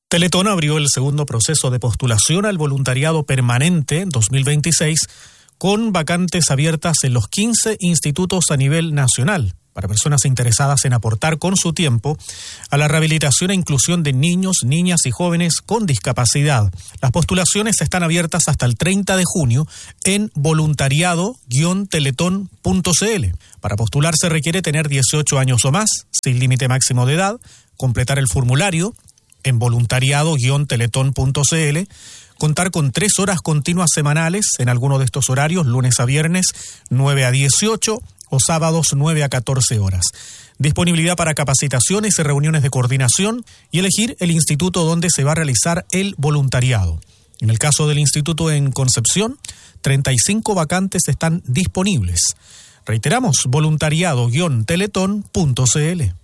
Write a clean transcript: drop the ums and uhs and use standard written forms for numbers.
Teletón abrió el segundo proceso de postulación al voluntariado permanente 2026 con vacantes abiertas en los 15 institutos a nivel nacional para personas interesadas en aportar con su tiempo a la rehabilitación e inclusión de niños, niñas y jóvenes con discapacidad. Las postulaciones están abiertas hasta el 30 de junio en voluntariado-teletón.cl. Para postular se requiere tener 18 años o más, sin límite máximo de edad, completar el formulario en voluntariado-teletón.cl, contar con 3 horas continuas semanales en alguno de estos horarios, lunes a viernes 9 a 18 o sábados 9 a 14 horas. Disponibilidad para capacitaciones y reuniones de coordinación y elegir el instituto donde se va a realizar el voluntariado. En el caso del instituto en Concepción, 35 vacantes están disponibles. Reiteramos, voluntariado-teletón.cl.